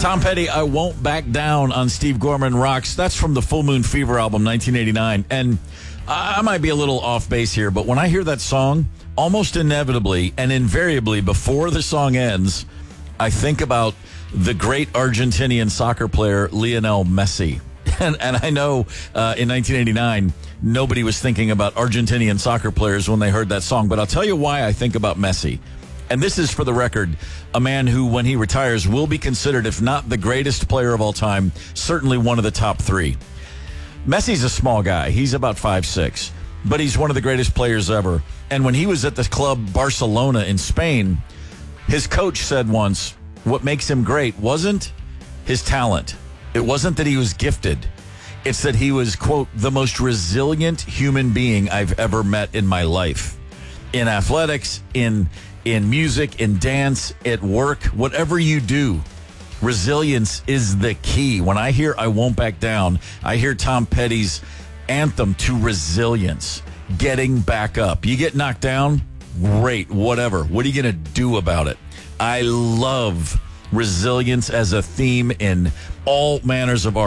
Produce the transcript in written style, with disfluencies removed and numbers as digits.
Tom Petty, I Won't Back Down on Steve Gorman Rocks. That's from the Full Moon Fever album, 1989. And I might be a little off base here, but when I hear that song, almost inevitably and invariably before the song ends, I think about the great Argentinian soccer player Lionel Messi. And I know in 1989, nobody was thinking about Argentinian soccer players when they heard that song. But I'll tell you why I think about Messi. And this is, for the record, a man who, when he retires, will be considered, if not the greatest player of all time, certainly one of the top three. Messi's a small guy. He's about 5'6", but he's one of the greatest players ever. And when he was at the club Barcelona in Spain, his coach said once, what makes him great wasn't his talent. It wasn't that he was gifted. It's that he was, quote, the most resilient human being I've ever met in my life. In athletics, in music, in dance, at work, whatever you do, resilience is the key. When I hear I Won't Back Down, I hear Tom Petty's anthem to resilience, getting back up. You get knocked down, great, whatever. What are you going to do about it? I love resilience as a theme in all manners of art.